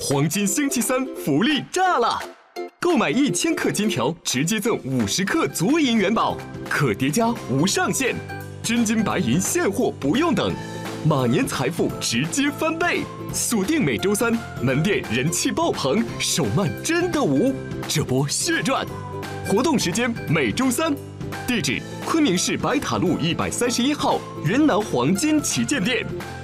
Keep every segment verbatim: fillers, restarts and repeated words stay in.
黄金星期三福利炸了！购买一千克金条，直接赠五十克足银元宝，可叠加无上限，真金白银现货不用等，马年财富直接翻倍！锁定每周三，门店人气爆棚，手慢真的无，这波血赚！活动时间每周三，地址昆明市白塔路一百三十一号云南黄金旗舰店。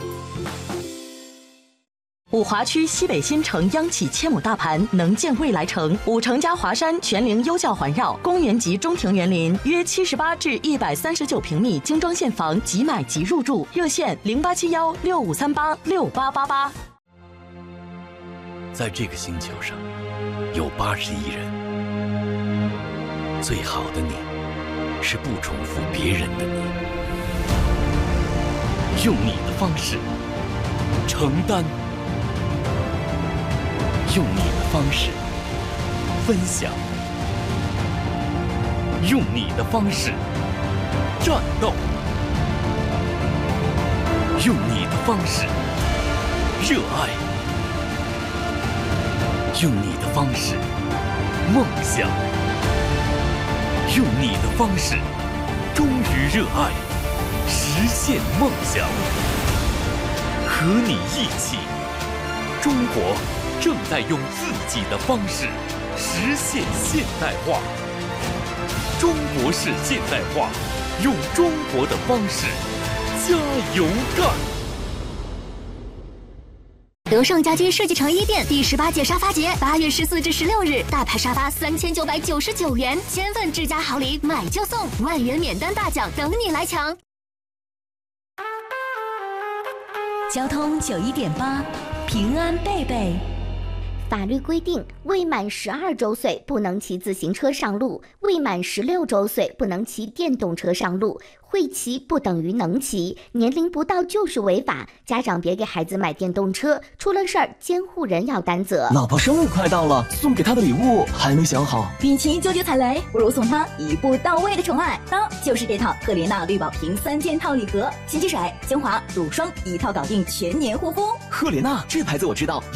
五华区西北新城央企千亩大盘，能建未来城。五城加华山全龄优教环绕，公园级中庭园林，约七十八至一百三十九平米精装现房，即买即入住。热线零八七幺六五三八六八八八。 在这个星球上，有八十亿人。最好的你，是不重复别人的你，用你的方式承担。用你的方式分享，用你的方式战斗，用你的方式热爱，用你的方式梦想，用你的方式忠于热爱，实现梦想。和你一起，中国正在用自己的方式实现现代化。中国式现代化，用中国的方式加油干！ 德胜家居设计城一店第十八届沙发节，八月十四至十六日，大牌沙发三千九百九十九元，千份智家好礼，买就送，万元免单大奖等你来抢。 交通九一点八，平安贝贝。 法律规定，未满十二周岁不能骑自行车上路，未满十六周岁不能骑电动车上路。会骑不等于能骑，年龄不到就是违法。家长别给孩子买电动车，出了事儿监护人要担责。 老婆生日快到了，送给她的礼物还没想好。 与其纠结踩雷，不如送她一步到位的宠爱。当就是这套赫莲娜绿宝瓶三件套礼盒，洗洗水、精华、乳霜一套搞定，全年护肤。 赫莲娜这牌子我知道。